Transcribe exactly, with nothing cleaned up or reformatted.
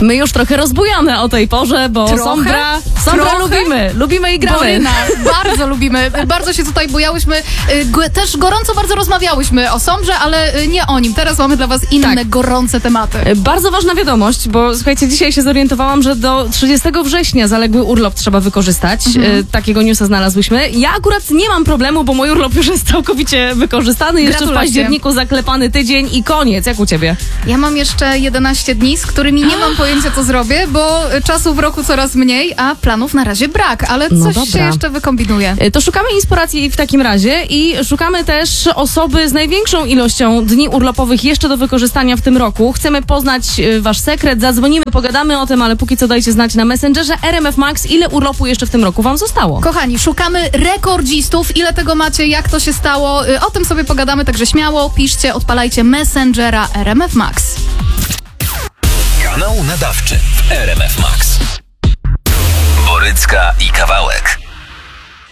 My już trochę rozbujamy o tej porze, bo Trochę? Sąbra, Sąbra Trochę? lubimy, lubimy i gramy. Boryna, bardzo lubimy, bardzo się tutaj bujałyśmy, y, g- też gorąco bardzo rozmawiałyśmy o Sombrze, ale y, nie o nim. Teraz mamy dla was inne Tak. gorące tematy. Bardzo ważna wiadomość, bo słuchajcie, dzisiaj się zorientowałam, że do trzydziestego września zaległy urlop trzeba wykorzystać. Mhm. E, takiego newsa znalazłyśmy. Ja akurat nie mam problemu, bo mój urlop już jest całkowicie wykorzystany. Jeszcze w Gratulacje. październiku zaklepany tydzień i koniec. Jak u ciebie? Ja mam jeszcze jedenaście dni, z którymi nie mam pojęcia, co zrobię, bo y, czasu w roku coraz mniej, a planów na razie brak, ale No coś dobra. się jeszcze wykombinuje. E, To szukamy inspiracji w takim razie i szukamy też osoby z największą ilością dni urlopowych jeszcze do wykorzystania w tym roku. Chcemy poznać e, wasz sekret, zadzwonimy, pogadamy o tym, ale póki co dajcie znać na Messengerze R M F Max, ile urlopu jeszcze w tym roku wam zostało. Kochani, szukamy rekordzistów. Ile tego macie, jak to się stało? Y, O tym sobie pogadamy, także śmiało piszcie, odpalajcie Messengera R M F Max. Kanał nadawczy w R M F Max. Borycka i Kawałek.